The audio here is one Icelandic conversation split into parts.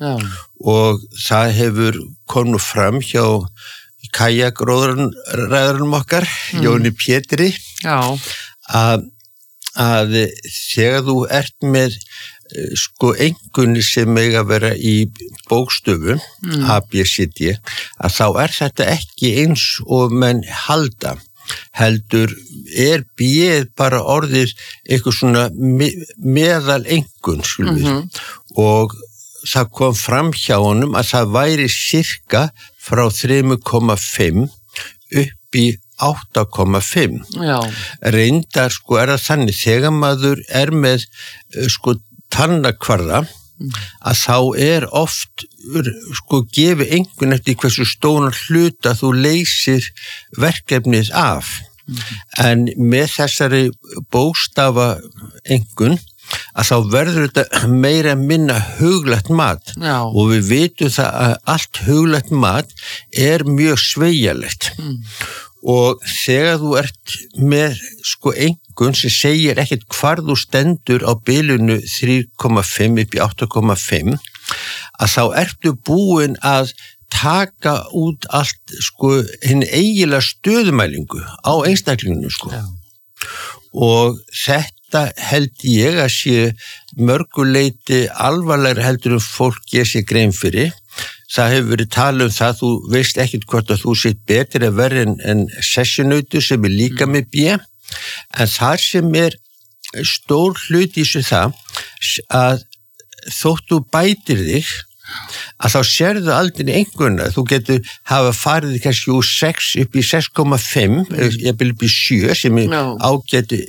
Já. Og það hefur komið fram hjá kajakróðurræðurum okkar, Jóni Pétri, Já. að þegar þú ert með einkunni sem eiga að vera í bókstöfu, A, B, C, D, að þá þetta ekki eins og menn halda. Heldur B bara orðið eitthvað svona meðal engun, og það kom fram hjá honum að það væri sirka frá 3,5 upp í 8,5. Já. Reyndar það þannig, þegar maður með tannakvarða, að þá oft gefi engun eftir hversu stóran hluta þú leysir verkefnið af. En með þessari bókstafa engun, að þá verður þetta meira minna huglægt mat. Já. Og við vitum það að allt huglægt mat mjög sveigjanlegt. Og þegar þú ert með engun sem segir ekkert hvar þú stendur á bilinu 3,5 upp í 8,5, að þá ertu búin að taka út allt hinn eiginlega stöðumælingu á einstaklinginu. Já. Og þetta held ég að sé mörguleiti alvarlegra heldur fólk sér grein fyrir. Það hefur verið talað það, þú veist ekkert hvort að þú sétt betur að vera en sessionautur sem líka með B, en þar sem stór hluti í þessu það, að þótt þú bætir þig, að þá sérðu aldrei einhverna, þú getur hafa farið kannski úr 6 upp í 6,5, ég upp í 7 sem ágætu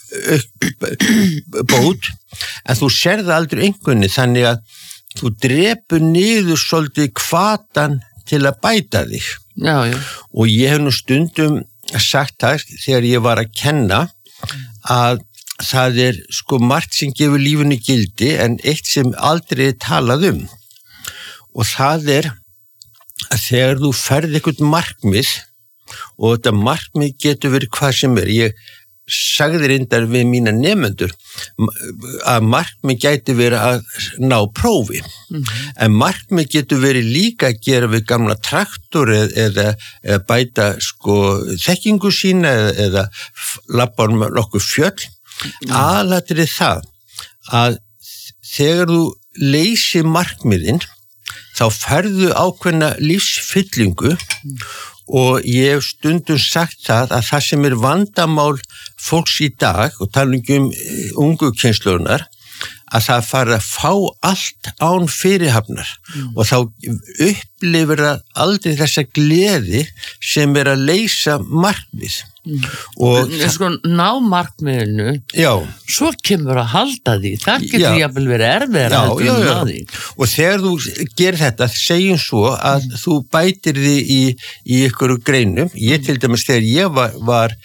bót, en þú sérðu aldrei einhverni, þannig að þú drepur niður svolítið hvatan til að bæta þig. Já, já. Og ég hef nú stundum sagt það þegar ég var að kenna að það margt sem gefur lífinu gildi en eitt sem aldrei talað og það að þegar þú ferð eitthvað markmið og þetta markmið getur verið hvað sem ég sagði reyndar við mína nemendur að markmið gæti verið að ná prófi, en markmið getur verið líka að gera við gamla traktor eða bæta þekkingu sína eða labba nokkuð fjöll. Aðalatrið það að þegar þú leysir markmiðin þá ferðu ákveðna lífsfyllingu. Og ég hef stundum sagt það að það sem vandamál fólks í dag og tala ungu kynslóðunar að það fara að fá allt án fyrirhafnar og þá upplifir það aldrei þessa gleði sem að leysa markmið. Og ná markmiðinu, já. Svo kemur að halda því, það getur jafnvel verið erfiðara heldur en því. Og þegar þú gerir þetta, segjum svo að þú bætir því í ykkur greinum. Ég til dæmis þegar ég var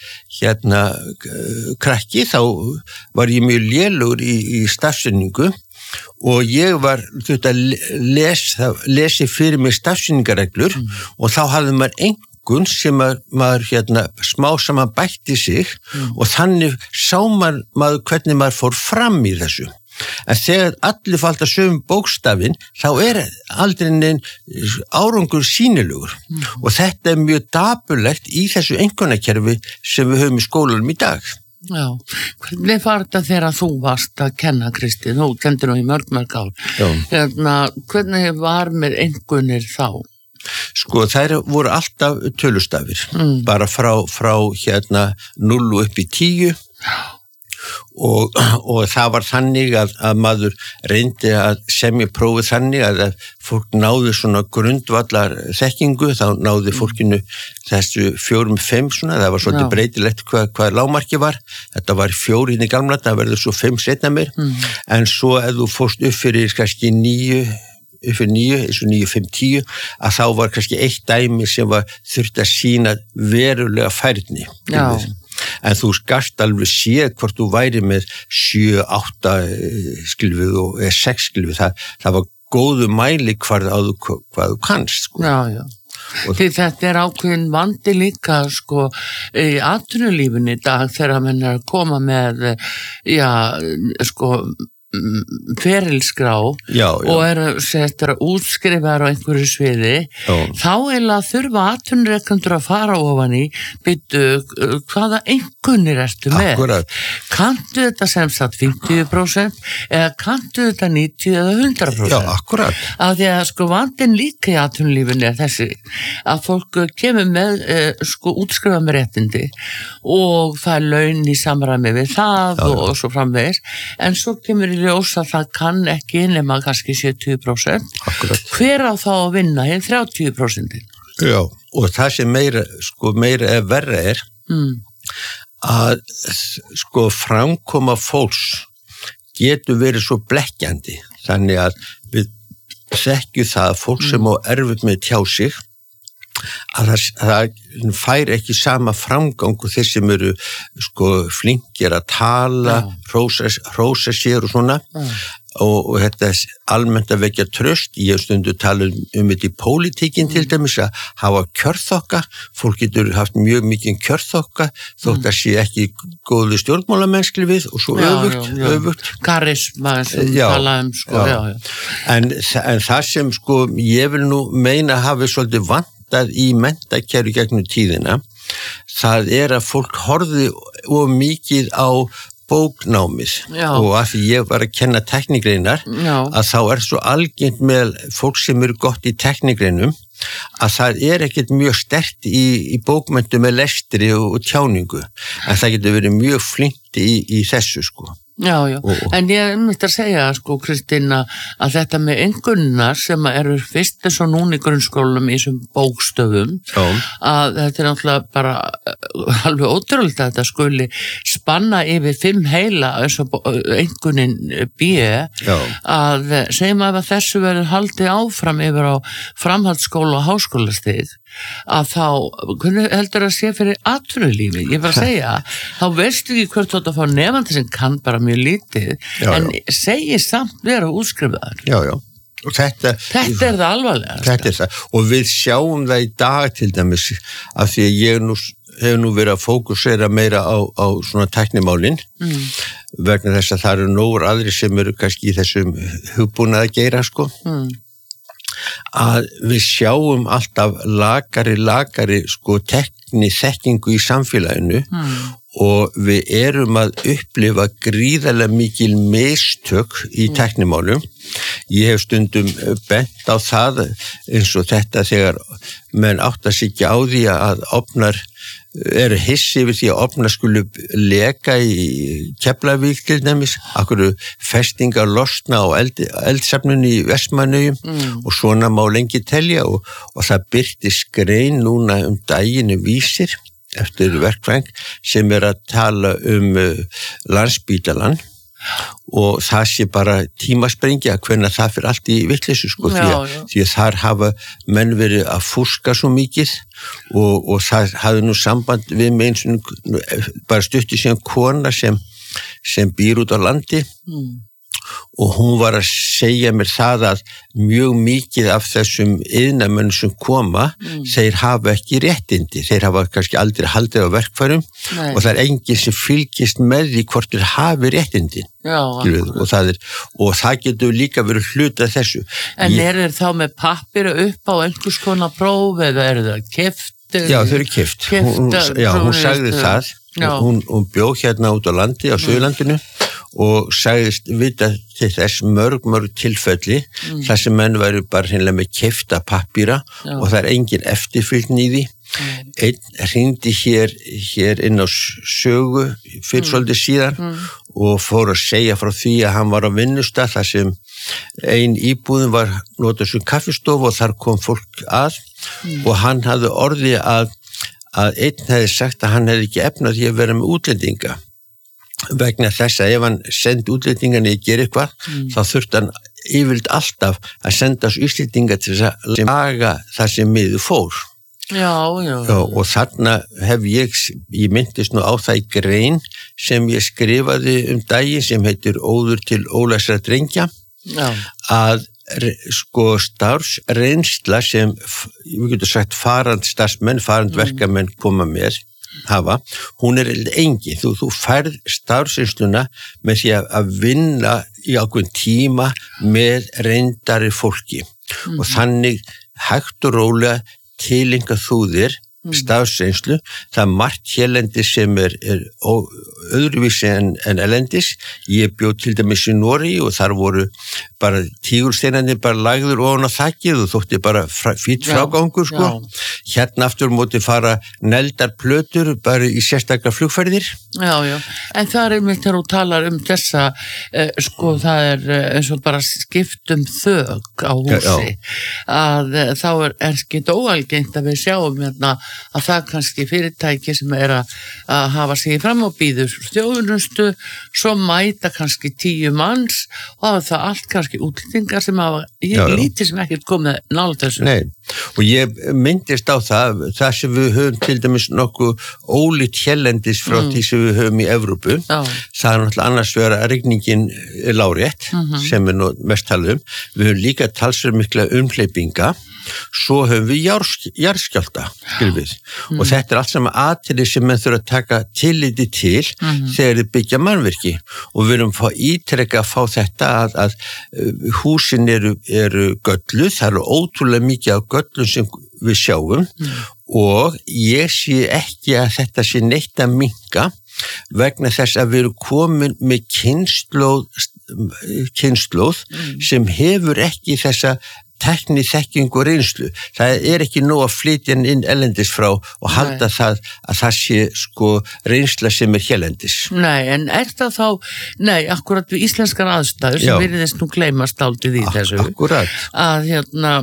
krakki, þá var ég mjög lélugur í stafsetningu og ég var að lesi fyrir mig stafsetningareglur og þá hafði maður sem maður smá saman bætti sig og þannig sá maður hvernig maður fór fram í þessu. En þegar allir falta sömu bókstafinn þá aldrei neinn árangur sýnilegur og þetta mjög dapurlegt í þessu einkunnakerfi sem við höfum í skólanum í dag. Já, hvernig var þetta þegar þú varst að kenna, Kristi? Þú kendir nú í mörg ár. Hvernig var með einkunnir þá? Þær voru alltaf tölustafir, bara frá 0 upp í 10 og það var þannig að maður reyndi að semja prófið þannig að fólk náði svona grundvallar þekkingu, þá náði fólkinu þessu 4-5 svona, það var svolítið breytilegt hvað lágmarki var, þetta var 4 í gamla, það verður svo 5 seinna meir, en svo ef þú fórst upp fyrir kannski 9, eins og 9, 5, 10, að þá var kannski eitt dæmi sem þurfti að sýna verulega færni. Já. En þú skast alveg séð hvort þú væri með 7, 8 skilfið og 6 skilfið, það var góðu mæli hvað þú kannst. Já, já. Því þetta ákveðin vandi líka í atvinnulífinu í dag þegar menn að koma með ferilskrá og eru útskrifaðar á einhverju sviði, þá eiginlega þurfa atvinnurekendur að fara ofan í hvaða einkunnir ertu með. Akkurat. Kanntu þetta sem sagt 50% eða kanntu þetta 90 eða 100%? Já, akkurat. Af því að vandinn líka í atvinnulífinu er þessi að fólk kemur með útskrifa með réttindi og það er laun í samræmi við það og svo framvegis, en svo kemur í ljós að það kann ekki nema kannski 70%. Akkurat. Hver á þá að vinna hinn 30%? Já, og það sem meira verra er að framkoma fólks getur verið svo blekkjandi, þannig að við þekkjum það að fólk sem á erfitt með tjá sig að það fær ekki sama framgang og þeir sem eru flinkir að tala, hrósa sér og svona og þetta er almennt að vekja tröst. Ég hef stundu talað þetta í pólitíkin til dæmis að hafa kjörþokka, fólk getur haft mjög mikið kjörþokka þótt að sé ekki góðu stjórnmálamennskli við og svo öfugt. Karisma sem talaðum En það sem ég vil nú meina hafi svolítið vantað í menntakerfi gegnum tíðina, það er að fólk horfði of mikið á bóknámið og að því ég var að kenna teknikreinar að þá er svo algengt með fólk sem eru gott í teknikreinum að það er ekkert mjög sterkt í bókmenntu með lestri og tjáningu, en það getur verið mjög flink í þessu Já, en ég myndi að segja, Kristín, að þetta með einkunnar sem eru fyrst eins og núna í grunnskólum í þessum bókstöfum, að þetta er náttúrulega bara alveg ótrúlega að þetta skuli spanna yfir 5 heila eins og einkunnin B, að segjum að þessu verður haldið áfram yfir á framhaldsskóla og háskólastig, að þá, hvernig heldur að sé fyrir atvinnulífi, ég var að segja þá veistu ekki hvert þú átt að fá nefandi sem kann bara mjög lítið en segi samt vera útskrifaðar og þetta er það alvarlega og við sjáum það í dag til dæmis af því að ég hef nú verið að fókusera meira á svona tæknimálin vegna þess að það eru nógur aðri sem eru kannski í þessum hugbúnað að gera að við sjáum alltaf lakari þekkingu í samfélaginu og við erum að upplifa gríðarlega mikil mistök í tæknimálum. Ég hef stundum bent á það eins og þetta þegar menn átta sig ekki á því að ofnar eru hissi yfir því að ofnar skulu leka í Keflavík til dæmis, akkur festingar losna á eldsafnunni í Vestmannaeyjum og svona má lengi telja og það birtist grein núna daginn Vísir eftir verkfræðing sem er að tala Landspítalann og það sé bara tímasprengja hvernig það fyrir allt í vitleysu því að þar hafa menn verið að fúska svo mikið og það hafði nú samband við með eins og bara stutti síðan kona sem býr út á landi og hún var að segja mér það að mjög mikið af þessum iðnamönnum sem koma þeir hafa ekki réttindi, þeir hafa kannski aldrei haldið á verkfærum og það er enginn sem fylgist með því hvort þeir hafi réttindi og það getur líka verið hluta þessu. En eru þeir þá með pappir upp á einhvers konar próf eða eru það keypt? Já, þau eru keypt. Hún sagði það, hún bjó hérna út á landi á Suðurlandinu og sagðist vita til þess mörg tilfelli þar sem menn væru bara hreinlega með keypta pappíra og það er engin eftirfylgni í því. Einn hringdi hér inn á Sögu fyrir svolítið síðan og fór að segja frá því að hann var á vinnustað þar sem ein íbúðin var notað sem kaffistofu og þar kom fólk að og hann hafði orðið að einn hefði sagt að hann hefði ekki efnað því að vera með útlendinga vegna þess að ef hann sendi útlendingarni að gera eitthvað þá þurfti hann yfirleitt alltaf að senda útlendinga til þess að laga það sem miður fór. Og þarna hef ég myndist nú á það í grein sem ég skrifaði daginn sem heitir Óður til ólæsra drengja að starfsreynsla sem við getum sagt farandstarsmenn, farandverkamenn koma með hafa, hún er engin, þú færð starfsreynsluna með því að vinna í ákveðin tíma með reyndari fólki og þannig hægt og rólega tilenga þú þér stafsreynslu. Það margt hérlendis sem er öðruvísi en erlendis. Ég bjó til dæmis í Noregi og þar voru bara tígulsteinarnir bara lagður ofan á þakkið og þótti bara fýtt frágangur sko. Hérna aftur móti fara neldar plötur bara í sérstaklega flugferðir. Já. En það er einmitt þegar þú talar þessa, sko það eins og bara skiptum þök á húsi. Að þá er skilt óalgengt að við sjáum hérna að það kannski fyrirtæki sem að hafa sig fram og býður þjónustu, svo mæta kannski 10 manns og það allt kannski útlendingar sem hafa lítið sem ekkert komið nálægt þessu. Nei, og ég myndist á það sem við höfum til dæmis nokkuð ólíkt hérlendis frá því sem við höfum í Evrópu. Það er náttúrulega annars vegar að rigningin er lárétt, sem er nú mest talað Við höfum líka talsverð mikla umhleypinga. Svo höfum við jarðskjálfta og þetta er allt saman atriði sem menn þurfa að taka tilliti til þegar þið byggja mannvirki og við erum ítrekka að fá þetta að húsin eru gölluð, það eru ótrúlega mikið af göllum sem við sjáum og ég sé ekki að þetta sé neitt að minnka vegna þess að við erum komin með kynslóð sem hefur ekki þessa tækni, þekking og reynslu. Það er ekki nóg að flytja inn erlendis frá og halda það að það sé sko reynsla sem er hérlendis. Nei, en er það þá, akkurat við íslenskar aðstæður sem virðist nú gleymast dálítið í þessu. Akkurat. Að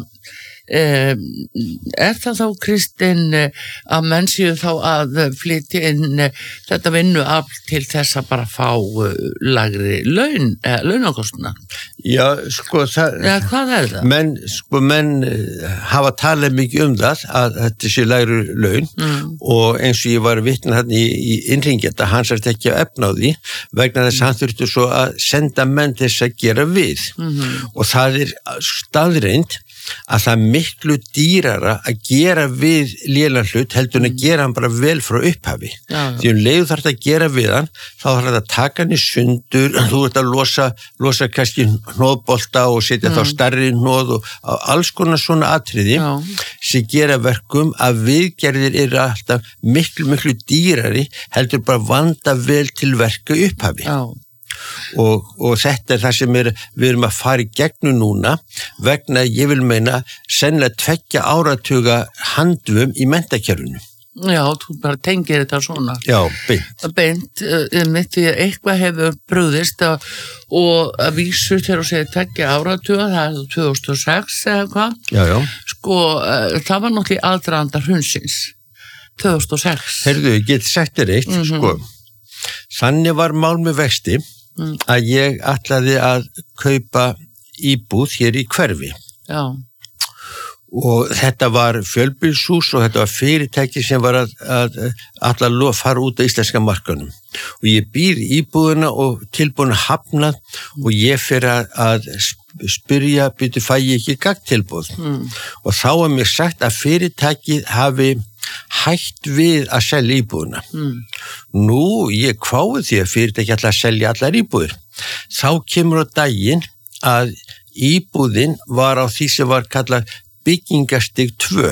er það þá Kristinn að menn séu þá að flytja inn þetta vinnuafl til þess að bara fá lagri launakostnað? Já, sko hvað er það? Menn hafa talað mikið það að þetta sé lagri laun og eins og ég var vitna þarna í innringjanda, hans ekki að efna á því vegna þess að hann þurfti svo að senda menn þess að gera við og það er staðreind að það er miklu dýrara að gera við lélegan hlut heldur en að gera hann bara vel frá upphafi. Því leið þarf að gera við hann, þá þarf að taka hann í sundur, þú ert að losa kannski hnoðbolta og setja þá stærri hnoð og alls konar svona atriði sem gera verkum að viðgerðir eru alltaf miklu dýrari heldur bara vanda vel til verka upphafi. Og þetta er það sem við erum að fara í gegnum núna vegna ég vil meina sennilega 2 áratuga handvum í menntakerfinu. Já, þú bara tengir þetta svona. Já, beint. Beint, mitt því að eitthvað hefur brugðist og að vísu þegar þú segir 2 áratuga, það er 2006 eða hvað. Já. Sko, það var náttúrulega í aðdraganda hrunsins, 2006. Heyrðu, ég get sagt þér eitt, sko. Þannig var mál með vexti að ég ætlaði að kaupa íbúð hér í hverfi. Já. Og þetta var fjölbýlishús og þetta var fyrirtæki sem var að fara út af íslenska markanum. Og ég býð íbúðuna og tilbúin að hafna og ég fyrir að spyrja, fæ ég ekki gagntilboð. Og þá er mér sagt að fyrirtækið hafi hætt við að selja íbúðuna. Nú, ég kváði því að fyrirtæki ætla að selja allar íbúðir. Þá kemur á daginn að íbúðin var á því sem var kallað byggingastig 2.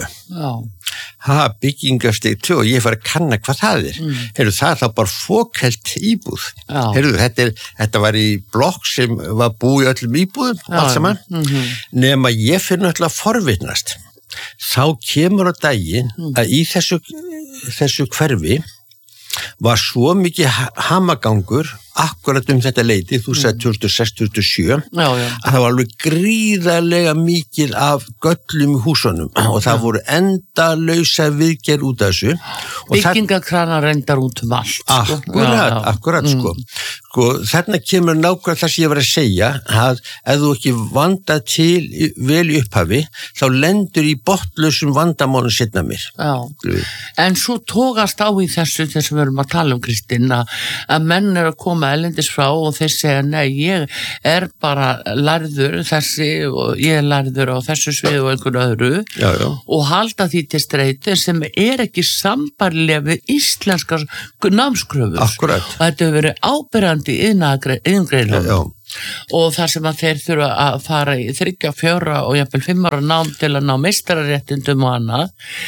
Byggingastig 2 og ég fara að kanna hvað það er. Heyrðu, það er þá bara fókelt íbúð. Heyrðu, þetta var í blokk sem var búið í öllum íbúðum, allt saman. Nema ég fyrir náttúrulega að forvitnast. Þá kemur á daginn að í þessu hverfi var svo mikið hamagangur akkurat þetta leiti, þú sagði 2006-2007, að það var alveg gríðarlega mikið af göllum í húsunum og það voru endalausa viðgerð út af þessu. Byggingakranar reyndar út allt. Akkurat, sko. Þarna kemur nákvæmlega það sem ég var að segja, að ef þú ekki vanda til vel í upphafi, þá lendur í botnlausum vandamálum seinna mér. En svo tókast á í þessu við erum að tala Kristinn, að menn eru að koma erlendis frá og þeir segja, nei, ég er bara lærður þessi og ég er lærður á þessu svið og einhvern öðru og halda því til streyti sem er ekki sambarlega við íslenskar námskröfur. Akkurat. Og þetta hefur verið áberandi iðngreinum. og þar sem að þeir þurfa að fara í 3, 4 og jafnvel 5 ára nám til að ná meistararéttindum og annað,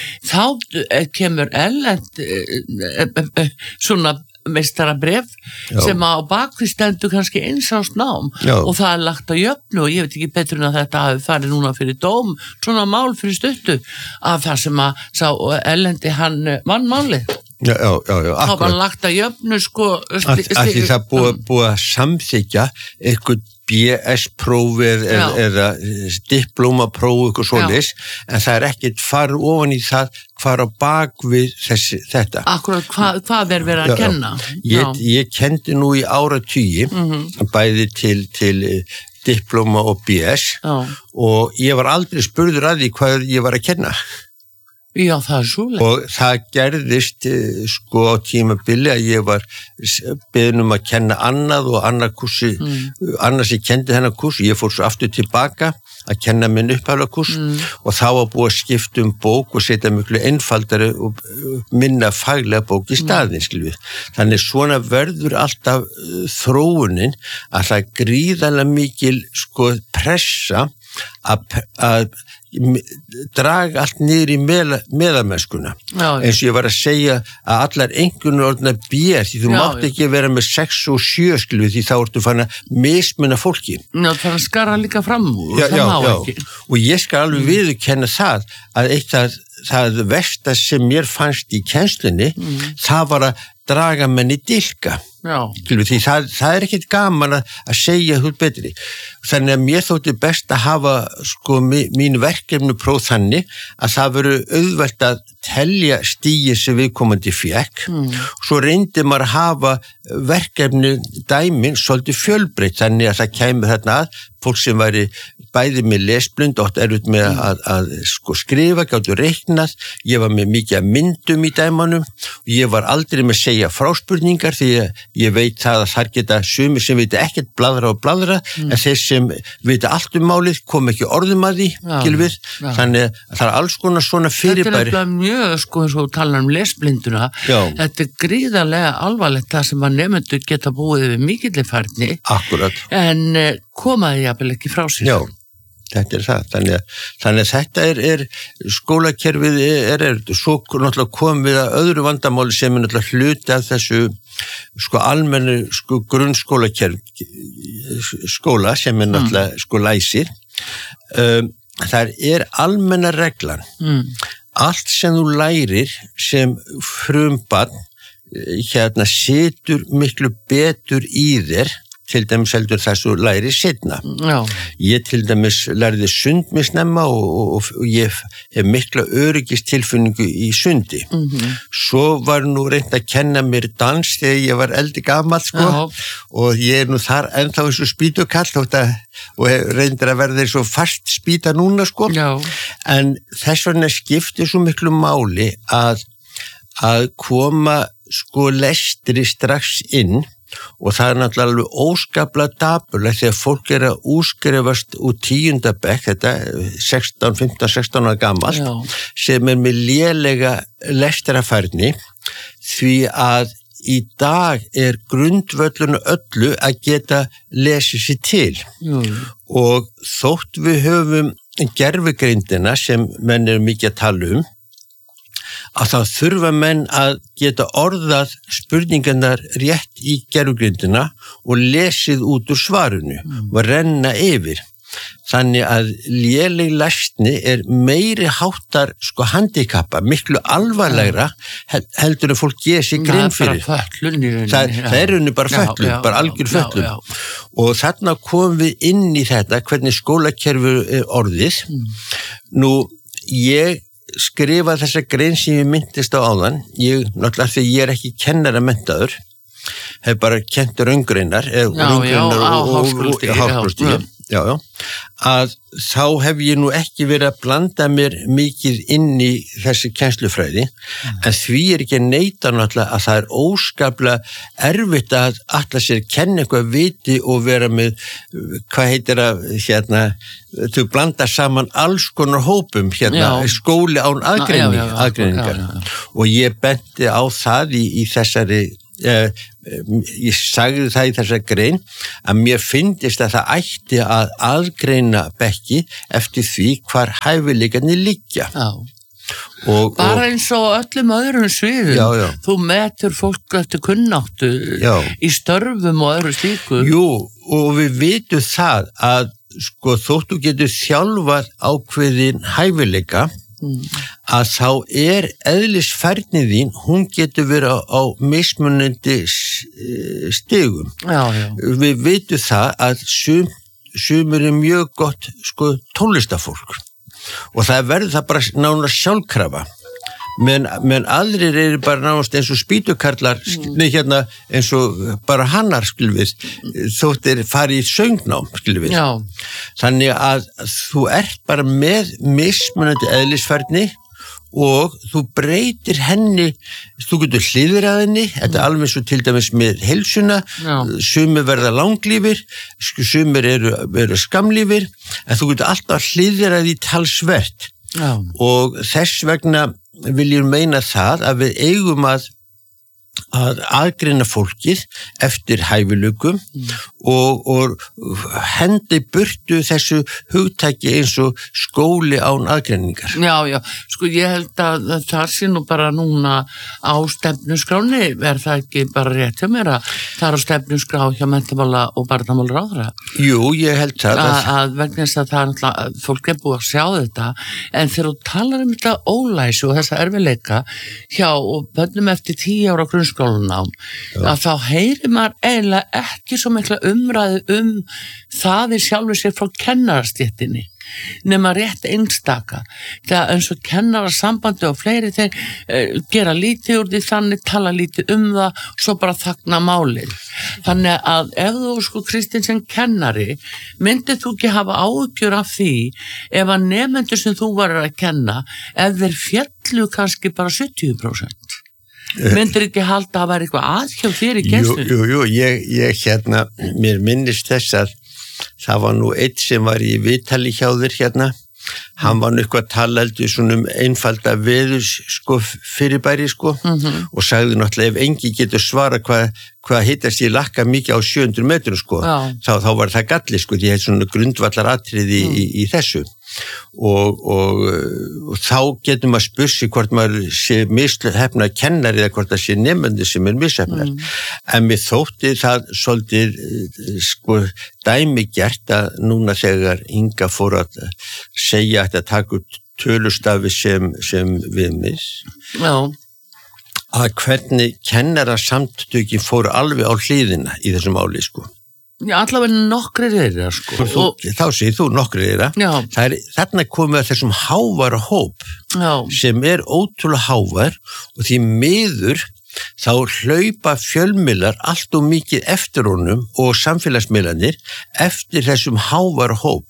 þá kemur erlend svona meistarabref sem á bakvið stendur kannski einsás nám og það er lagt á jöfnu og ég veit ekki betur en að þetta hafi farið núna fyrir dóm, svona mál fyrir stuttu af það sem að sá erlendi hann vann málið. Já, þá var lagt að jöfnu sko því það búið að samþykja eitthvað BS-prófið eða diplómapróf eitthvað svoleiðis, en það er ekkert farið ofan í það hvar á bakvið þetta. Akkurat, hvað verið að kenna? Ég kendi nú í áratugi bæði til diplóma og BS og ég var aldrei spurður að því hvað ég var að kenna. Já, það er svoleiðis. Og það gerðist sko á tímabili að ég var beðin að kenna annað og annað kursi, annars ég kendi þennan kurs, ég fór svo aftur tilbaka að kenna minn upphaflega kurs og þá var búið að skipta bók og setja miklu einfaldari og minna faglega bók í staðinn, skilvið. Þannig svona verður alltaf þróunin að það er gríðarlega mikil sko pressa að draga allt niður í meðalmennskuna. Eins og ég var að segja að allar einhvern orðna bér því þú mátt ekki vera með 6 og 7 skilvið því þá ertu fann að mismuna fólki. Já, það er að skara líka fram úr, það má ekki. Og ég skal alveg viðurkenna það að eitt það versta sem mér fannst í kennslunni, það var að draga menni dilka. Því það er ekkert gaman að segja þú betri. Þannig að mér þótti best að hafa sko mín verkefnupróf þannig að það veru auðvelt að telja stigið sem viðkomandi fékk. Svo reyndi maður að hafa verkefni dæmin svolítið fjölbreytt þannig að það kæmi þarna að fólk sem væri bæði með lesblind og erfitt með að sko skrifa, gáttu reiknað, ég var með mikið myndum í dæmanum og ég var aldrei með segja fráspurningar því að ég veit það að þar geta sumir sem veit ekkert bladra en þeir sem veit allt málið kom ekki orðum að því, Gylfið, þannig að það er alls konar svona fyrirbæri. Þetta er mjög sko eins og tala lesblinduna, þetta er gríðarlega alvarlegt það sem að nemendur geta búið við mikilli færni. Akkurat. En komaði jafnvel ekki frá sér. Já. Þetta er það, þannig að þetta er skólakerfið svo náttúrulega komum við að öðru vandamáli sem er náttúrulega hluti af þessu sko almennu sko skóla sem er náttúrulega sko læsir. Það er almenna reglan. Allt sem þú lærir sem frumbarn situr miklu betur í þér til dæmis heldur þessu læri setna. Ég til dæmis lærði sund með snemma og ég hef mikla öryggistilfinningu í sundi. Svo var nú reynt að kenna mér dans þegar ég var eldri gamall sko og ég er nú þar ennþá eins og spýtukall og reyndir að verða svo fast spýta núna sko. En þess vegna skiptir svo miklu máli að koma sko lestri strax inn. Og það er náttúrulega alveg óskaplega dapurlegt þegar fólk er að útskrifast úr 10. bekk, þetta 15-16 ára gamalt, sem er með lélega lestrarfærni því að í dag er grundvöllun öllu að geta lesið sér til. Og þótt við höfum gervigreindina sem menn eru mikið að tala að þá þurfa menn að geta orðað spurningarnar rétt í gerfugrindina og lesið út úr svarinu og renna yfir. Þannig að léleg lesni er meiri háttar sko handikappa, miklu alvarlegra heldur en fólk gerir sig grein fyrir. Það er unni bara föllun, bara algjör föllun. Og þarna komum við inn í þetta, hvernig skólakerfi er orðið. Nú, ég skrifa þessa grein sem ég myndist á áðan, náttúrulega því ég er ekki kennaramenntaður, hef bara kennt raungreinar og háskólastigi, að þá hef ég nú ekki verið að blanda mér mikið inn í þessi kennslufræði, en því er ekki að neita náttúrulega að það er óskaplega erfitt að alla sér kenna eitthvað viti og vera með, hvað heitir að, þau blanda saman alls konar hópum, skóli án aðgreiningar. Og ég benti á það í þessari ég sagði það í þessa grein að mér fyndist að það ætti að aðgreina bekki eftir því hvar hæfileikarnir liggja. Já. Bara eins og öllum öðrum sviðum. Þú metur fólk eftir kunnáttu í störfum og öðru slíku. Jú, og við vitum það að sko þóttu getur þjálfað ákveðin hæfileika að þá eðlisfærni þín, hún getur verið á mismunandi stigum. Við vitum það að sumir mjög gott sko tólestafólk og það verður það bara nánast sjálfkrafa menn aðrir eru bara nánast eins og spýtukarlar eins og bara hannar þóttir fari í söngnám þannig að þú ert bara með mismunandi eðlisfærni og þú breytir henni, þú getur hliðrað henni, þetta er alveg svo til dæmis með heilsuna, sumir verða langlífir, sumir eru skamlífir, en þú getur alltaf hliðrað í talsvert og þess vegna vil ég meina það að við eigum að aðgreina fólkið eftir hæfileikum og hendi burtu þessu hugtaki eins og skóli án aðgreiningar. Já, sko ég held að það sé nú bara núna á stefnuskráni, það ekki bara rétt hjá mér að það á stefnuskrá hjá menntamála og barnamálaráðherra. Jú, ég held það. Að vegna þess að það er alltaf, fólk er búið að sjá þetta, en þegar þú talar þetta ólæsi og þessa erfiðleika hjá börnum eftir 10 ára grunnskólanám, að þá heyrir maður eiginlega ekki svo mikla umræðu það er sjálfur sér frá kennarastéttinni nema rétt einstaka það eins og kennarasambandi og fleiri þeir gera lítið úr því þannig tala lítið það svo bara þagna málið þannig að ef þú sko Kristinn sem kennari myndið þú ekki hafa áhyggjur af því ef að nemendur sem þú var að kenna ef þeir féllu kannski bara 70% myndir ekki halda að vera eitthvað aðhjá þér í kennslu? Jú, ég mér minnist þess að það var nú einn sem var í viðtali hjá þér hann var nú eitthvað talandi svona einfalda veðurs fyrirbæri og sagði náttúrulega ef engi getur svara hvað hittast ég lakka mikið á 700 metrum þá var það galli því það er svona grundvallar atriði í þessu og þá getur maður spurt sig hvort maður sé mishefnar kennari eða hvort það sé nemandi sem er mishefnar en mér þótti það svolítið dæmigert að núna þegar Inga fór að segja að taka upp tölustafi sem viðmis að hvernig kennarasamtökin fóru alveg á hliðina í þessum máli Já, allavega nokkrir þeirra Þá segir þú nokkrir þeirra þarna komið að þessum hávara hóp sem er ótrúlega hávær og því miður þá hlaupa fjölmiðlar allt og mikið eftir honum og samfélagsmiðlarnir eftir þessum hávara hóp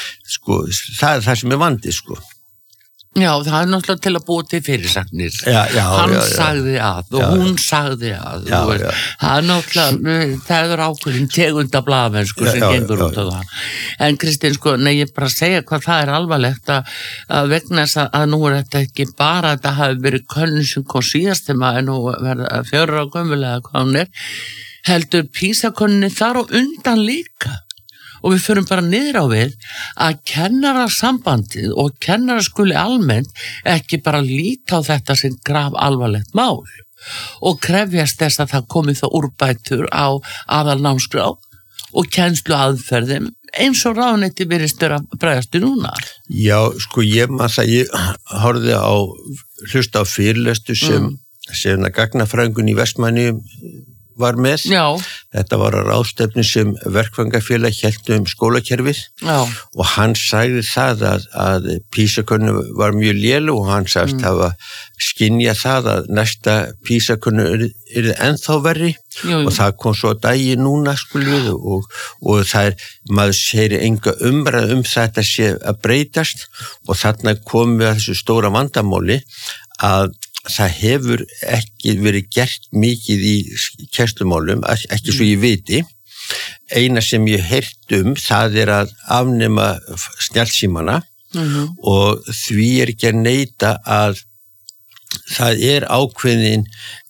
það er það sem er vandi Já, það er náttúrulega til að búa til fyrirsagnir hann sagði að og hún sagði að það er náttúrulega, það er ákveðin tegunda blaðmennsku sem gengur út á það en Kristinn, ég bara segja hvað það er alvarlegt að vegna þess að nú er þetta ekki bara að þetta hafi verið könnun sem kom síðast þegar maður nú verða 4 ára gömulega hvað hún heldur PISA-könninni þar og undan líka og við förum bara niður á við að kennarasambandið og kennaraskóli almennt ekki bara líta á þetta sem graf alvarlegt mál og krefjast þess að það komi þá úrbætur á aðalnámskrá og kennslu aðferðum eins og ráðuneyti virðist vera að bregðast núna. Já, ég horfði á hlusta á fyrirlestu sem gagnafræðingur í Vestmannaeyjum var með. Þetta var að ráðstefnu sem verkfangafélag hélt skólakerfið og hann sagði það að PISA-könnu var mjög léleg og hann sagðist hafa skynjað það að næsta PISA-könnu er ennþá verri og það kom svo dagi núna og það maður segir enga umræð þetta sé að breytast og þarna komum við að þessu stóra vandamáli að það hefur ekki verið gert mikið í kennslumálum, ekki svo ég viti. Eina sem ég heyrt það er að afnema snjallsímana og því er ekki að neita að það er ákveðin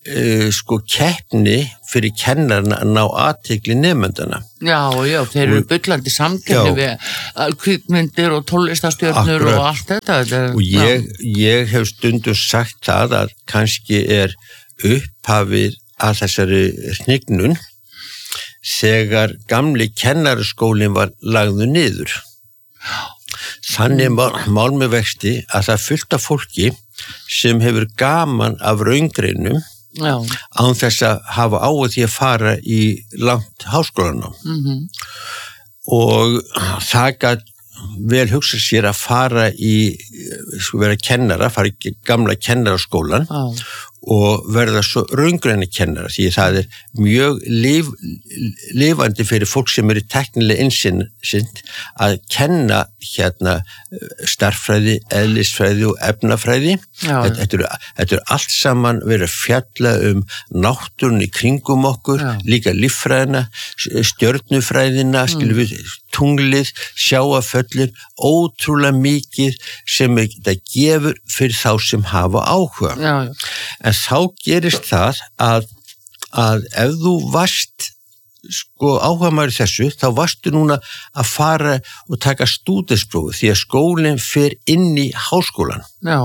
sko keppni fyrir kennarana að ná athygli nemendana. Já, þeir eru bullandi samkeppni við kvikmyndir og tónlistarstjörnur og allt þetta. Og ég hef stundum sagt það að kannski upphafið að þessari hnignun þegar gamli kennaraskólinn var lagður niður. Þannig mál með vexti að það fullt af fólki sem hefur gaman af raungreinum án þess að hafa áhuga því að fara í langt háskólanám. Og það gat vel hugsað sér að fara vera kennara, fara í gamla kennaraskólan og verða svo raungreina kennara, því það mjög lifandi fyrir fólk sem eru teknilega innsýnt að kenna stærðfræði, eðlisfræði og efnafræði. Þetta allt saman verið að fjalla náttúrun í kringum okkur, líka líffræðina, stjörnufræðina, tunglið, sjávarföllin, ótrúlega mikið sem þetta gefur fyrir þá sem hafa áhuga. En þá gerist það að ef þú varst áhugamaður í þessu, þá varstu núna að fara og taka stúdentsprófið því að skólinn fer inn í háskólan.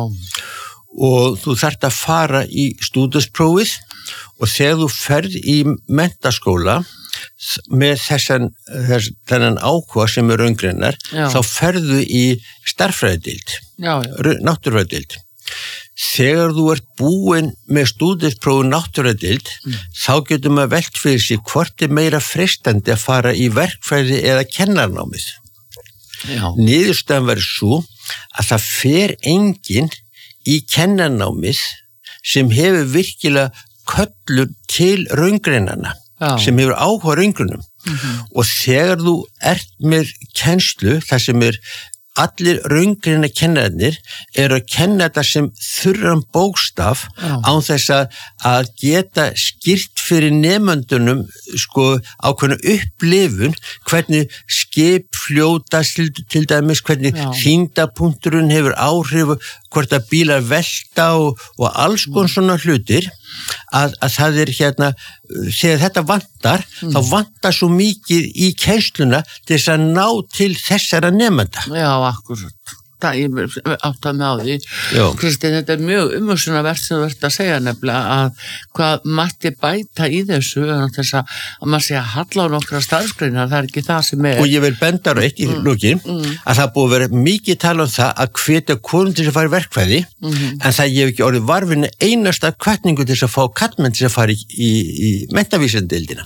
Og þú þarft að fara í stúdentsprófið og þegar þú ferð í menntaskóla með þennan áhuga sem raungreinar, þá ferðu í stærðfræðideild, náttúrufræðideild. Þegar þú ert búinn með stúdentsprófið náttúrufræðideild, þá getur maður velt fyrir sig hvort meira freistandi að fara í verkfræði eða kennarnámið. Niðurstaðan verður svo að það fer enginn í kennarnámið sem hefur virkilega köllun til raungreinana, sem hefur áhuga raungreinum. Og þegar þú ert með kennslu, það sem allir raungreina kennararnir að kenna þetta sem þurran bókstaf án þess að geta skýrt fyrir nemendunum ákveðna upplifun, hvernig skip fljótast til dæmis, hvernig þyngdarpunkturinn hefur áhrif, hvort að bílar velta og alls konar svona hlutir, að það þegar þetta vantar, þá vantar svo mikið í kennsluna til þess að ná til þessara nemenda. Já, akkurat. Ég átta mig á því. Kristín, þetta mjög umhugsunarvert sem þú ert að segja nefnilega að hvað mætti bæta í þessu þess að maður sé að halla á nokkra starfsgreinar, það ekki það sem Og ég vil benda á eitt í lokin að það búið að vera mikið tala það að hvetja konur til að fara í verkfræði, en það ég hef ekki orðið varfinu einasta hvatningu til að fá karlmenn til að fara í menntavísindeildina.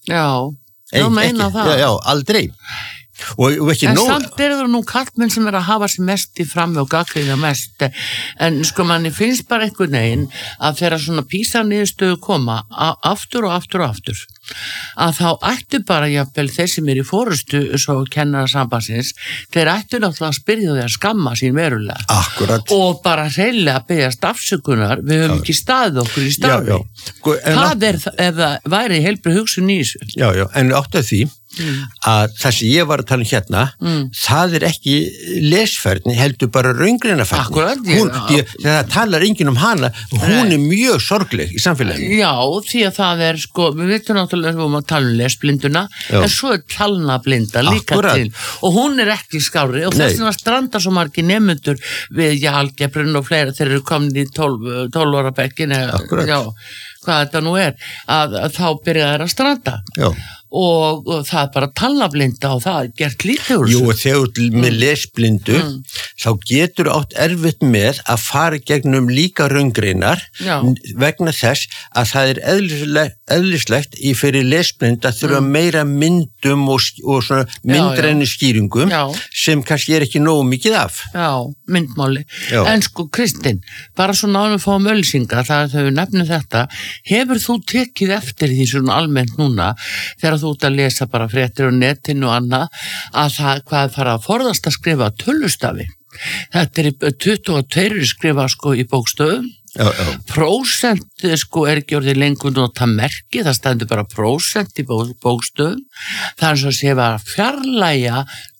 Þú meina það? Já, aldrei. En samt það nú karlmenn sem að hafa sér mest í frammi og gagnrýna mest, en manni finnst bara einhvern veginn að þegar svona PISA-niðurstöðu koma aftur og aftur og aftur, að þá ættu bara jafnvel þeir sem í forystu svo kennarasambandsins, þeir ættu náttúrulega að spyrja því að skamma sín verulega. Akkurat. Og bara hreinlega byggjast afsökunar, við höfum ekki staðið okkur í starfi. Það ef það væri heilbrigð hugsun í þessu. Já, en átt að því að það sem ég var að tala hérna, það ekki lesfærni, heldur bara raungreinafærni. Akkurat. Það talar enginn hana, hún mjög sorgleg í samfélaginu. Já, því að það við veitum náttúrulega að tala lesblinduna, en svo talnablinda líka til, og hún ekki skárri, og þess vegna strandar svo margir nemendur við algebrun og fleira þegar eru komin í 12 ára bekkin, hvað þetta nú að þá byrja þær að stranda. Og það bara talnablinda og það gert lítið úr þessu. Jú, og þegar með lesblindu þá getur átt erfitt með að fara gegnum líka raungreinar vegna þess að það eðlislegt í fyrir lesblind að þurfa meira myndum og svona myndrænu skýringum sem kannski ekki nógu mikið af. Myndmáli. En Kristín, bara svo náðum að fá ölsinga, það að þau nefnum þetta, hefur þú tekið eftir því svona almennt núna þegar þú ert að lesa bara fréttir á netinu og annað, að það hvað fara að forðast að skrifa tölustafi. Þetta 22 skrifa í bókstöðum. Prósent ekki orðið lengur nota merki, það stendur bara prósent í bókstöðum. Það svo að sé að fjarlægja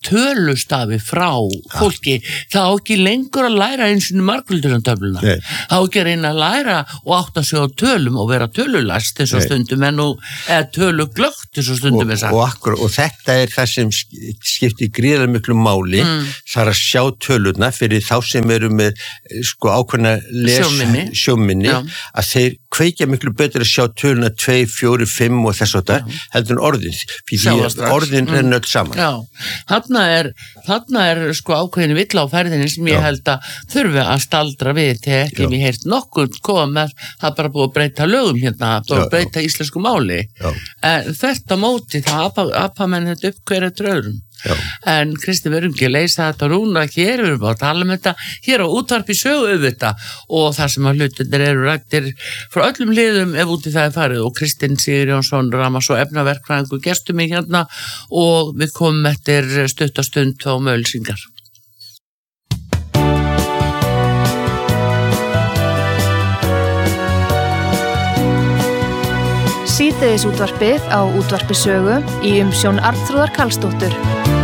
tölustafi frá fólki, það á ekki lengur að læra eins og margföldunatöfluna, það á ekki að reyna að læra og átta sig á tölum og vera tölulæst eins og stundum eða töluglögt eins og stundum og þetta það sem skiptir gríðarlega miklu máli, það að sjá tölurna fyrir þá sem eru með ákveðna sjóminni að þeir kveikja miklu betur að sjá töluna 2, 4, 5 og þess og það heldur en orðin, fyrir orðin renna öll saman. Já, þarna er ákveðin villa á ferðinni sem ég held að þurfi að staldra við þegar ekki mér heyrt nokkuð koma með það bara búið að breyta lögum hérna, búið að breyta íslensku máli. En þetta móti það apamenn þetta upp hverja tröðrum. En Kristi, við erum ekki að leysa þetta núna hér, við erum að tala þetta hér á útvarpi sögu þetta og það sem að hlutinir eru rættir frá öllum liðum ef úti það farið og Kristinn Sigurjónsson Ramas og efnaverkfræðingur gestur mig hérna og við komum eftir stuttastund á Mölsingar. Síðdegis útvarpið á útvarpi sögu í umsjón Arnþrúðar Karlsdóttur.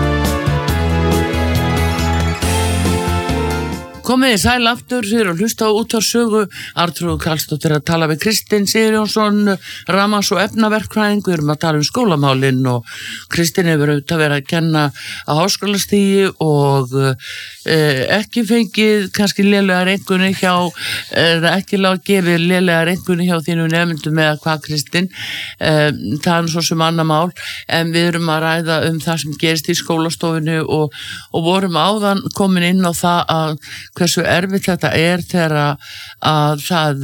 Komið í sæl aftur, þið eru að hlusta á útvarpssögu, Arnþrúður Karlsdóttir að tala við Kristinn Sigurjónsson, Ramas og efnaverkfræðing, við erum að tala skólamálin og Kristinn hefur auðvitað verið að kenna á háskólastigi og ekki fengið kannski lélegar einkunni hjá, eða ekki gefið lélegar einkunni hjá þínu nefndum með hvað Kristinn, það svo sem annað mál, en við erum að ræða það sem gerist í skólastofinu og vorum áðan komin inn á það að hversu erfitt þetta þegar að það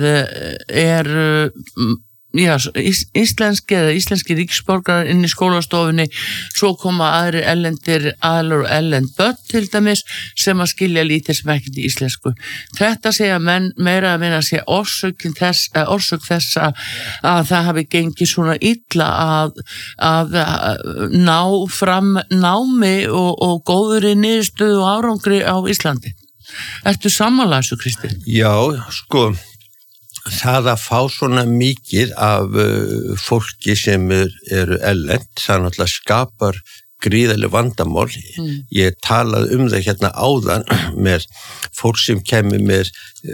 íslenski ríkisborgarar inn í skólastofunni, svo koma aðrir erlendir aðlar og erlend börn til dæmis sem að skilja lítið sem ekkert í íslensku. Þetta segja menn meira að minna að segja orsök þess að það hafi gengið svona illa að ná fram námi og góðri niðurstöðu og árangri á Íslandi. Ertu sammála þessu, Kristinn? Já, það að fá svona mikið af fólki sem eru erlent, það náttúrulega skapar gríðarleg vandamál. Ég talaði það hérna áðan með fólk sem kemur með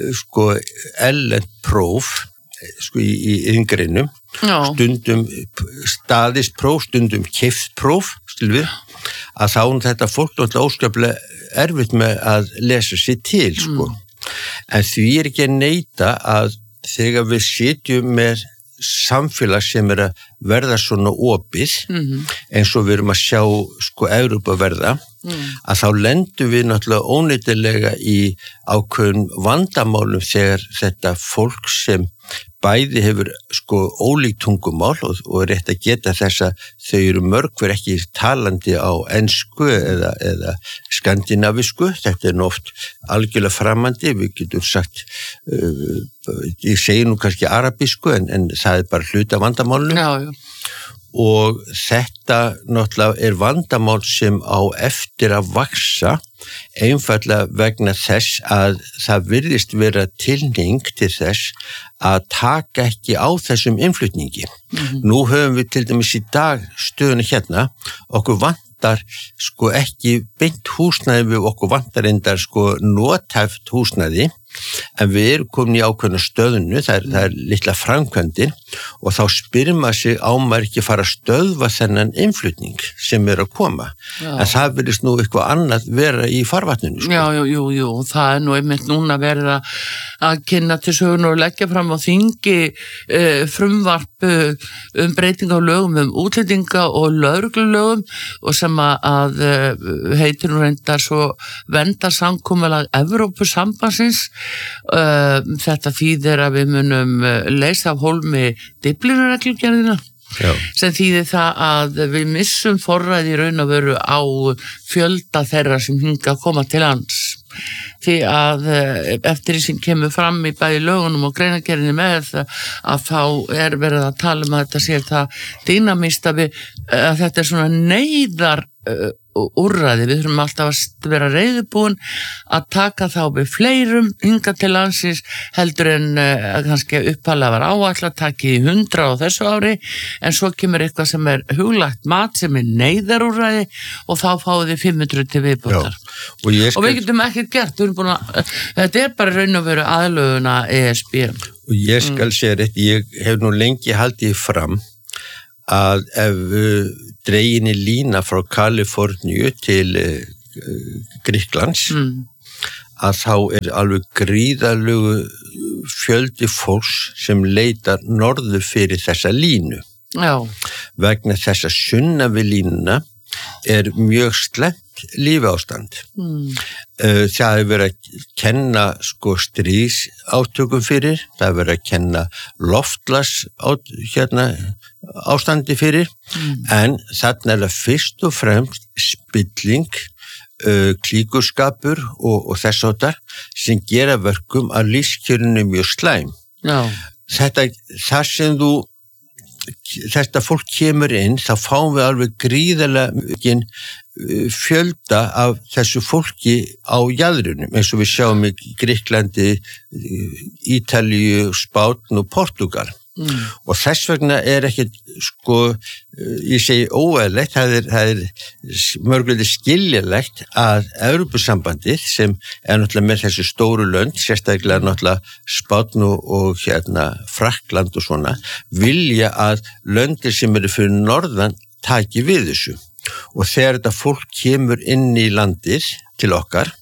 erlent próf í inngreinum, stundum staðist próf, stundum keypt próf, að þá þetta fólk náttúrulega óskaplega erfitt með að lesa sér til, En því ekki að neita að þegar við sitjum með samfélag sem að verða svona opið, eins og við erum að sjá Evrópa verða, að þá lendum við náttúrulega óneitanlega í ákveðin vandamálum þegar þetta fólk sem bæði hefur ólík tungumál og rétt að geta þess að þau eru mörg hver ekki talandi á ensku eða skandinavisku, þetta oft algjörlega framandi, við getum sagt, ég segi nú kannski arabísku en það bara hluti af vandamálunum. Já. Og þetta náttúrulega vandamál sem á eftir að vaxa einfallega vegna þess að það virðist vera tilhneiging til þess að taka ekki á þessum innflutningi. Nú höfum við til dæmis í dag stöðuna hérna, okkur vantar ekki beint húsnæði við okkur vantar endar nothæft húsnæði, en við erum komin í ákveðna stöðunu, það er litla framkvæmdir og þá spyrir maður sig á maður ekki fara að stöðva þennan innflutning sem að koma. En það virðist nú eitthvað annað vera í farvatninu. Jú, það nú einmitt núna verið að kynna til sögun og leggja fram á þingi frumvarp breyting á lögum útlendinga og lögreglulögum og sem að heitir nú reyndar svo verndarsamkomulag Evrópusambandsins. Þetta þýðir að við munum leysa af hólmi Dyflinnarreglugerðina sem þýðir það að við missum forræði í raun og veru á fjölda þeirra sem hinga að koma til lands. Því að eftir því sem kemur fram í bæði lögunum og greinargerðinni með að þá verið að tala að þetta sé það dýnamist að þetta svona neyðar úrræði, við þurfum alltaf að vera reiðubúin að taka þá við fleirum hinga til landsins heldur en kannski upphaflega var áætlað að taki 100 á þessu ári en svo kemur eitthvað sem huglagt mat sem neyðarúrræði og þá fáið þið 500 til viðbótar og við getum ekkert gert þetta bara raun og veru aðlöguna ESB og ég skal segja rétt, ég hef nú lengi haldið fram að ef dreginni lína frá Kaliforníu til Grikklands að þá alveg gríðarlegu fjöldi fólks sem leitar norður fyrir þessa línu. Já. Vegna þess að sunnan við línuna mjög slæmt lífástand. Það hefur verið að kenna stríðsátökum fyrir, það hefur verið að kenna loftlags ástandi fyrir, en þarna það fyrst og fremst spilling, klíkurskapur og þess áttar sem gera verkum að lífskjörinu mjög slæm. Já. Þetta fólk kemur inn, þá fáum við alveg gríðarlega mikinn fjölda af þessu fólki á jaðrinum, eins og við sjáum í Grikklandi, Ítalíu, Spán og Portúgal. Og þess vegna ekkert, ég segi óeðlegt, það mörgulega skiljulegt að Evrópusambandið sem náttúrulega með þessu stóru lönd, sérstaklega náttúrulega Spán og Frakkland og svona, vilja að löndir sem fyrir norðan taki við þessu. Og þegar þetta fólk kemur inn í landið til okkar,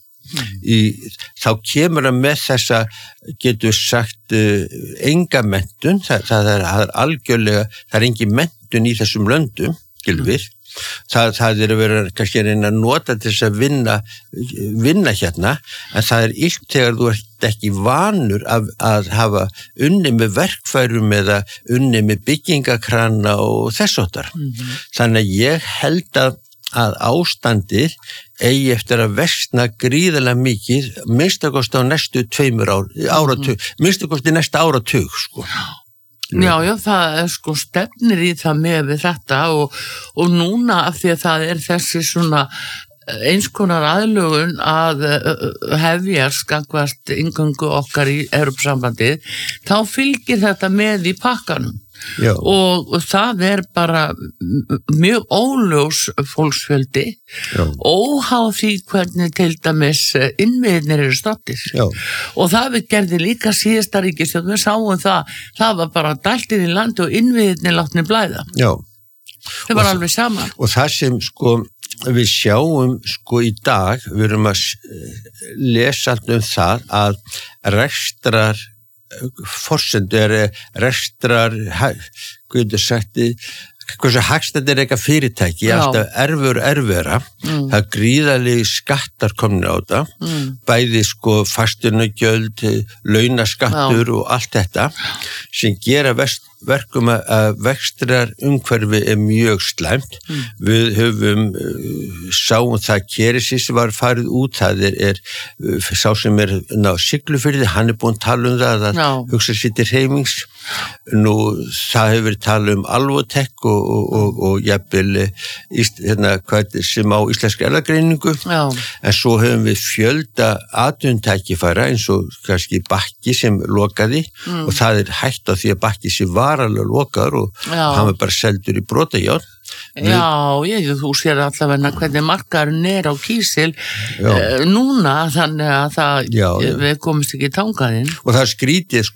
þá kemur það með þessa, getur sagt, enga menntun, það algjörlega, það engin menntun í þessum löndum, Gylfir. Það að vera kannski að reyna að nota til þess að vinna hérna, en það illt þegar þú ert ekki vanur að hafa unni með verkfærum eða unni með byggingakrana og þess áttar. Þannig að ég held að ástandið eigi eftir að versna gríðarlega mikið, minnstakost á næstu 2 áratug, minnstakost í næsta áratug, Já, það stefnir í það með við þetta og núna af því að það þessi svona eins konar aðlögun að hefjast gagnvart inngöngu okkar í Evrópusambandið, þá fylgir þetta með í pakkanum. Já. Og það bara mjög óljós fólksfjöldi óháð því hvernig til dæmis innviðirnir eru staddir og það við gerði líka síðasta ríkisstjórn, við sáum það var bara dælt inn í landi og innviðirnir látni blæða. Já. Það var alveg saman. Og það sem við sjáum í dag, við erum að lesa það að rekstrar forsendur rekstrar, hvernig sagt hversu hagstætt eitthvað fyrirtæki, alltaf erfura, það gríðarlegi skattar komin á það, bæði fasteignagjöld, launaskattur og allt þetta, sem gera verkum að vextrar umhverfi mjög slæmt. Við höfum sáum það Keresis var farið út, það sá sem ná Siglufirði, hann búinn að tala það að hugsa sér til hreyfings. Nú, það hefur verið talað Alvotech og jafnvel sem á íslenskri erfðagreiningu, en svo höfum við fjölda atvinnutækifæra eins og kannski Bakki sem lokaði og það hægt á því að Bakki sé varalega lokaður og hann var bara seldur í brotajárn. Þú sér allavega hvernig markaðurinn á kísil núna, þannig að við komumst ekki tangaðinn. Og það skrítið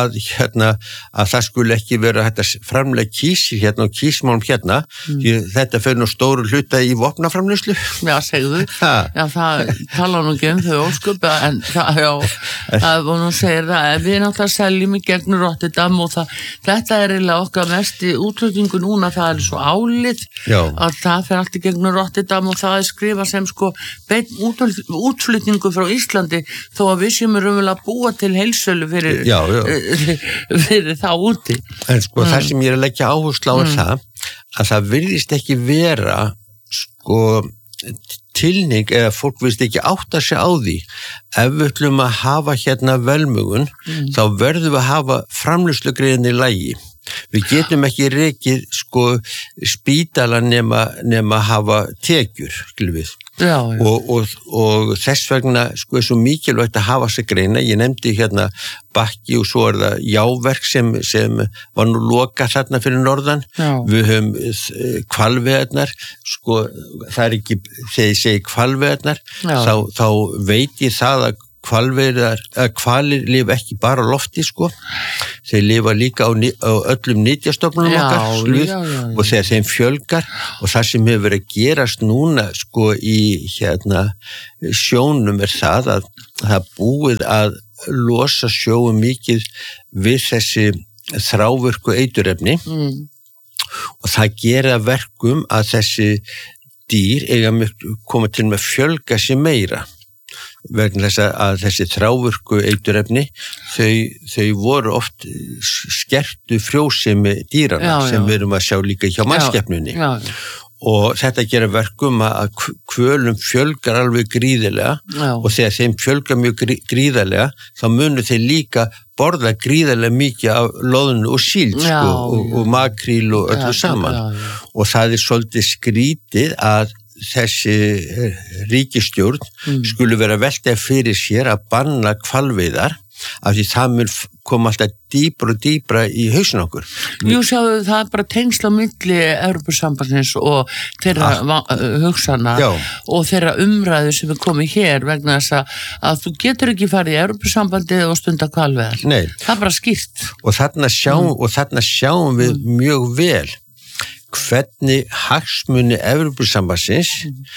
að það skulle ekki vera hægt að framlega kísil og kísmálum því þetta fer nú stóru hluta í vopnaframleiðslu. Já, segðu. Það tala nú ekki þau ósköp, en það nú segir það, við náttúrulega seljum í gegnum Rotterdam og þetta eiginlega okkar mesti útflutningu núna, það svo að það fer allt í gegnum Rotterdam og það skrifað sem beinn útflutningu frá Íslandi þó að við séum raunverulega búa til heilsölu fyrir það úti. En það sem ég að leggja áherslu á það að það virðist ekki vera tilning eða fólk virðist ekki átta sig á því ef við ætlum að hafa velmögun þá verðum við að hafa framleiðslugreiðin í lagi. Við getum ekki rekið sko spítala nema hafa tekjur, skilum við. Já. Og þess vegna sko svo mikilvægt að hafa sig greina. Ég nefndi hérna Bakki og svo það Jáverk sem var nú lokað þarna fyrir norðan. Já. Við höfum hvalveiðarnar, sko það ekki, þegar ég segi hvalveiðarnar, þá veit ég það að hvalir lifa ekki bara á lofti, sko. Þeir lifa líka á öllum nytjastofnunum okkar, og þegar þeim fjölgar, og það sem hefur verið að gerast núna, sko, í sjónum það að það búið að losa sjóum mikið við þessi þrávirku eiturefni, og það gera verkum að þessi dýr eiga koma til með að fjölga sér meira. Vegna þess að þessi þrávirku eiturefni þau voru oft skertu frjósemi dýrana sem við erum að sjá líka hjá mannskepnunni og þetta gera verkum að hvölum fjölgar alveg gríðarlega og þegar þeim fjölgar mjög gríðarlega þá munu þeir líka borða gríðarlega mikið af loðnu og síld og makríl og öllu saman og það svolítið skrítið að þessi ríkisstjórn skulu vera velta fyrir sér að banna hvalveiðar af því það mun koma alltaf dýpra og dýpra í hausinn okkur. Jú, sjáðu, það bara tengsl á milli Evrópusambandsins og þeirra hugsana og þeirra umræðu sem komið hér vegna þess að þú getur ekki farið í Evrópusambandið og stunda hvalveiðar. Nei. Það er bara skýrt. Og þarna sjáum við mjög vel hvernig hagsmuni Evrópusambandsins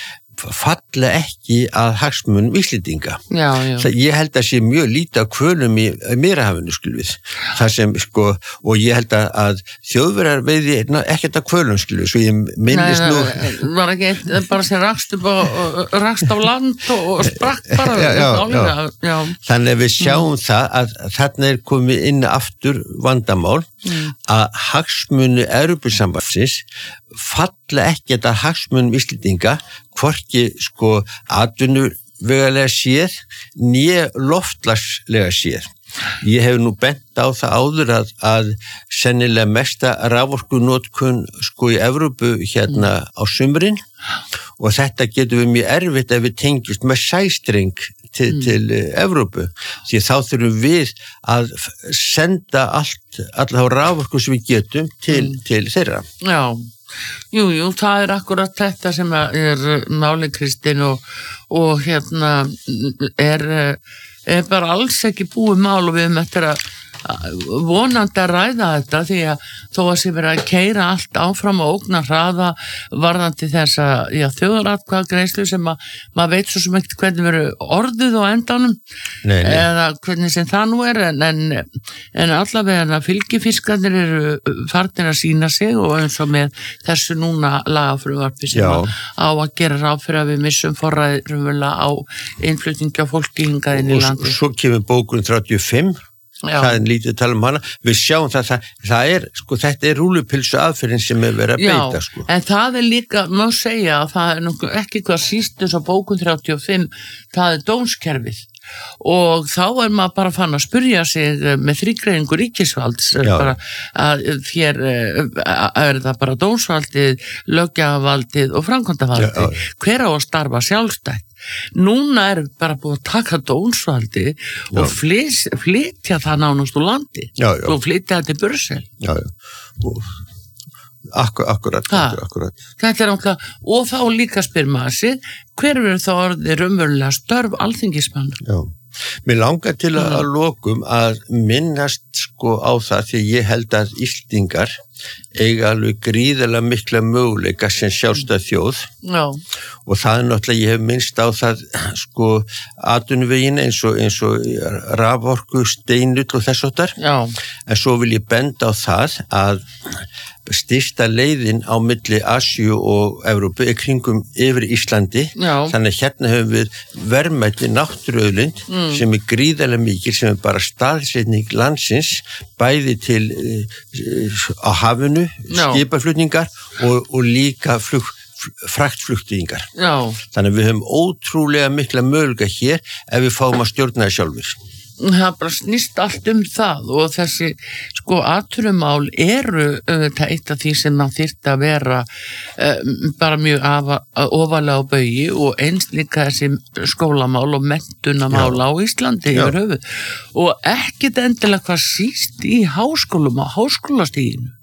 falla ekki að hagsmunum Íslendinga. Ég held að sé mjög lítið af hvölum í Miðjarðarhafinu, skilum við. Það sem, sko, og ég held að Þjóðverjar veiði ekkert af hvölum, skilum við, svo ég minnist nú... Var ekki bara sem rakst á land og sprakk bara. Þannig að við sjáum það að þarna komið inn aftur vandamál að hagsmuni Evrópusambandsins falla ekki að hagsmunum Íslendinga hvorki sko atvinnuvegalega séð né loftslagslega séð. Ég hef nú bent á það áður að sennilega mesta raforkunotkun sko í Evrópu hérna á sumrin og þetta getur við mjög erfitt ef við tengjumst með sæstreng til Evrópu því þá þurfum við að senda alla raforku sem við getum til þeirra. Já. Jú, það akkurat þetta sem máli Kristín og hérna er bara alls ekki búið mál og við höfum eftir að vonandi að ræða þetta því að þó að sé verið að keyra allt áfram og ógna hraða varðandi þess að þjóðaratkvæðagreiðslu sem maður veit svo sem ekkert hvernig verið orðið á endanum eða hvernig sem það nú en allavega fylgifiskarnir eru farnir að sýna sig og eins og með þessu núna lagafrumvarpi sem á að gera ráð fyrir að við missum forræði á innflutningi á fólki hingað inn í landi. Og svo kemur bókun 35 það er lítið að tala um hana við sjáum það sko, þetta rúlupilsu aðferðin sem verið að beita sko. En það líka, má segja að það er ekki hvað síst eins og bókun 35 það dómskerfið og þá maður bara fann að spyrja sig með þrígreiningu ríkisvalds bara að þér það bara dómsvaldið, löggjafavaldið og framkvæmdavaldið hver á að starfa sjálfstætt. Núna bara búið að taka dómsvaldi og flytja það nánast úr landi og flytja það til Brussel. Akkurat. Þetta náttúrulega, og þá líka spyr maður sig, hver verður þá orðið raunverulega störf alþingismanna? Mér langar til að lokum að minnast sko á það því ég held að Íslendingar eiga alveg gríðarlega mikla möguleika sem sjálfstæð þjóð og það náttúrulega ég hef minnst á það sko atvinnuvegin eins og raforku, steinull og þess háttar en svo vil ég benda á það að stysta leiðin á milli Asíu og Evrópu kringum yfir Íslandi þannig að hérna höfum við verðmæti náttúruauðlind sem gríðarlega mikil sem bara staðsetning landsins bæði til á hafinu, skipaflutningar og líka fraktflutningar. Þannig að við höfum ótrúlega mikla möguleika hér ef við fáum að stjórna það sjálfur. það bara snýst allt það og þessi atvinnumál eru auðvitað eitt af því sem það þyrfti að vera bara mjög ofalega á baugi og eins líka þessi skólamál og menntunamál á Íslandi yfir höfuð og ekkert endilega hvað síst í háskólum og háskólastiginu.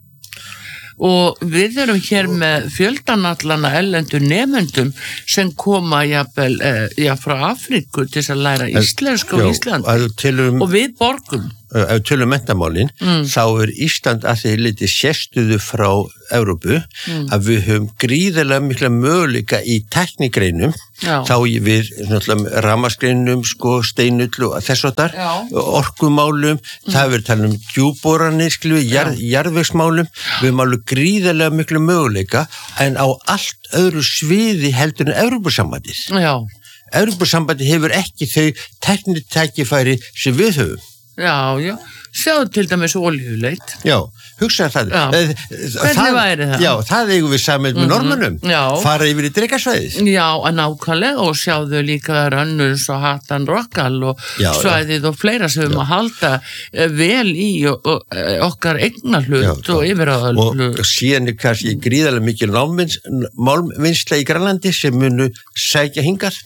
Og við erum hér með fjöldanallana erlendu nemendum sem koma jafnvel frá Afríku til þess að læra íslensku á Íslandi og við borgum. Ef tölum menntamálin, þá Ísland að því liti sérstuðu frá Evrópu að við höfum gríðarlega mikla möguleika í tæknigreinum, þá við rafmagnsgreinum, steinull og þess og þar, orkumálum, það verður tala djúpboranir, jarðvegsmálum, við höfum alveg gríðarlega mikla möguleika en á allt öðru sviði heldur en Evrópusambandið. Evrópusambandið hefur ekki þau tæknitækifæri sem við höfum. Já, sjáðu til dæmis olíuleit. Já, hugsaðu það. Hvernig væri það? Já, það eigum við saman með Norðmönnum. Fara yfir í Drekasvæðið. Já, nákvæmlega og sjáðu líka önnur svo Hatan Rockall og svæðið og fleira sem við að halda vel í okkar eignar hlut og yfirráðal hlut. Og síðan kannski gríðarlega mikil málmvinnsla í Grænlandi sem munu sækja hingað.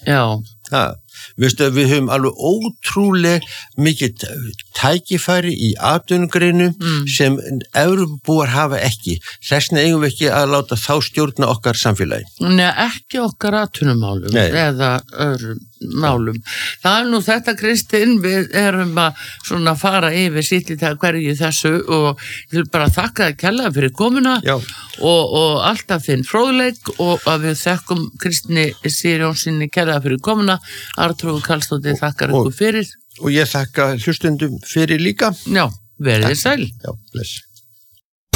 Veistu að við höfum alveg ótrúlega mikið tækifæri í atvinnugreinum sem Evrópubúar hafa ekki. Þessna eigum við ekki að láta þá stjórna okkar samfélagi. Nei, ekki okkar atvinnumálum eða öðrum málum. Það nú þetta, Kristinn, við erum að fara yfir sitt í það hverju þessu og ég vil bara þakka þér kærlega fyrir komuna og alltaf þinn fróðleik og að við þekkum Kristni Sigurjónsssyni kærlega fyrir komuna. Arnþrúður Karlsdóttir þakkar ykkur fyrir. Og ég þakka hlustendum fyrir líka. Já, verið sæl. Já, bless.